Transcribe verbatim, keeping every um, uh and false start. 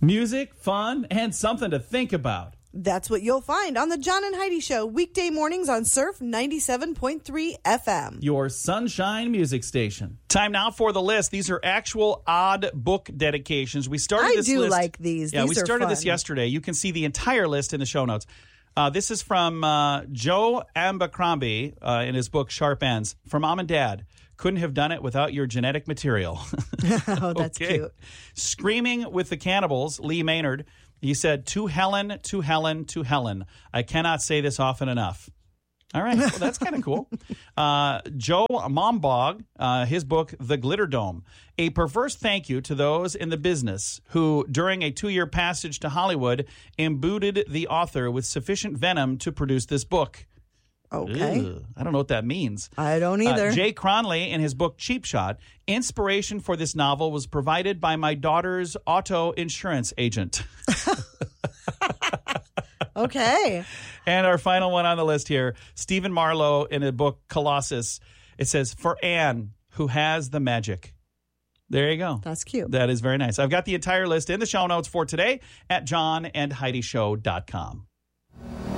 Music, fun, and something to think about. That's what you'll find on the John and Heidi Show, weekday mornings on Surf ninety-seven point three F M. Your sunshine music station. Time now for the list. These are actual odd book dedications. We started I this do list. like these. Yeah, these we are started fun. this yesterday. You can see the entire list in the show notes. Uh, this is from uh, Joe Abercrombie uh, in his book Sharp Ends. For Mom and Dad. Couldn't have done it without your genetic material. Oh, that's okay. cute. Screaming with the Cannibals, Lee Maynard. He said, to Helen, to Helen, to Helen. I cannot say this often enough. All right. Well, that's kind of cool. Uh, Joe Mombog, uh, his book, The Glitter Dome. A perverse thank you to those in the business who, during a two-year passage to Hollywood, imbued the author with sufficient venom to produce this book. Okay. Ew, I don't know what that means. I don't either. Uh, Jay Cronley, in his book Cheap Shot, inspiration for this novel was provided by my daughter's auto insurance agent. Okay. And our final one on the list here, Stephen Marlowe, in a book Colossus. It says, for Anne, who has the magic. There you go. That's cute. That is very nice. I've got the entire list in the show notes for today at john and heidi show dot com.